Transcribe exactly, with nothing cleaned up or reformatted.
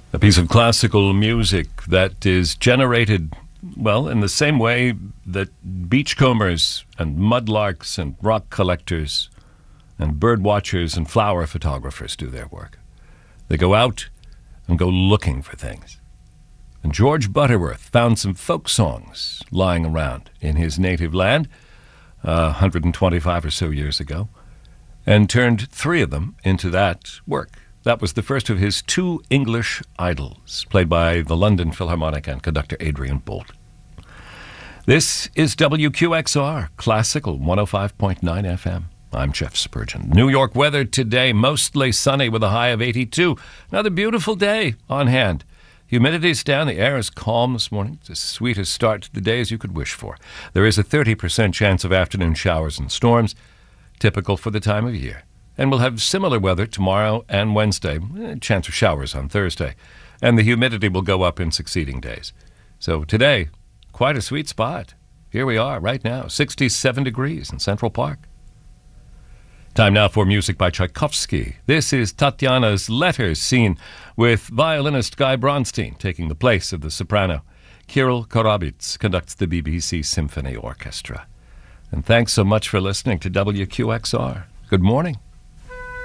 A piece of classical music that is generated, well, in the same way that beachcombers and mudlarks and rock collectors and bird watchers and flower photographers do their work. They go out and go looking for things. And George Butterworth found some folk songs lying around in his native land uh, one hundred twenty-five or so years ago and turned three of them into that work. That was the first of his two English idols, played by the London Philharmonic and conductor Adrian Boult. This is W Q X R, Classical one oh five point nine F M. I'm Jeff Spurgeon. New York weather today, mostly sunny with a high of eighty-two. Another beautiful day on hand. Humidity's down. The air is calm this morning. It's as sweet a start to the day as you could wish for. There is a thirty percent chance of afternoon showers and storms, typical for the time of year. And we'll have similar weather tomorrow and Wednesday, a chance of showers on Thursday. And the humidity will go up in succeeding days. So today, quite a sweet spot. Here we are right now, sixty-seven degrees in Central Park. Time now for music by Tchaikovsky. This is Tatiana's Letters scene with violinist Guy Bronstein taking the place of the soprano. Kirill Korabits conducts the B B C Symphony Orchestra. And thanks so much for listening to W Q X R. Good morning.